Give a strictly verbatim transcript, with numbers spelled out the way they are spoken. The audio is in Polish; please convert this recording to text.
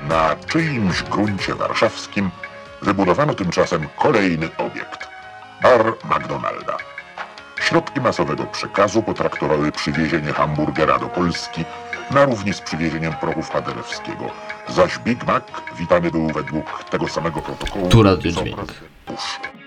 Na czyimś gruncie warszawskim wybudowano tymczasem kolejny obiekt – bar McDonalda. Środki masowego przekazu potraktowały przywiezienie hamburgera do Polski na równi z przywiezieniem prochu Paderewskiego, zaś Big Mac witany był według tego samego protokołu Tu radio z dźwięk. obrazem Push.